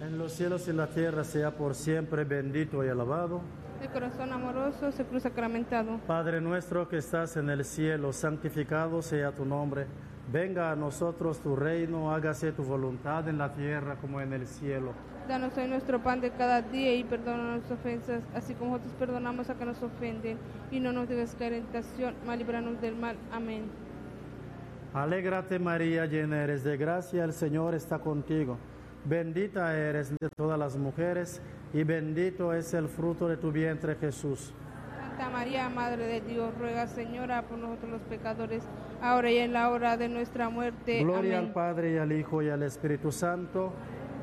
En los cielos y la tierra sea por siempre bendito y alabado. El corazón amoroso se cruz sacramentado. Padre nuestro que estás en el cielo, santificado sea tu nombre. Venga a nosotros tu reino, hágase tu voluntad en la tierra como en el cielo. Danos hoy nuestro pan de cada día y perdona nuestras ofensas, así como nosotros perdonamos a que nos ofenden. Y no nos dejes caer en tentación, mas líbranos del mal. Amén. Alégrate María, llena eres de gracia, el Señor está contigo. Bendita eres de todas las mujeres y bendito es el fruto de tu vientre Jesús. Santa María, Madre de Dios, ruega, Señora, por nosotros los pecadores, ahora y en la hora de nuestra muerte. Gloria Amén. al Padre y al Hijo y al Espíritu Santo.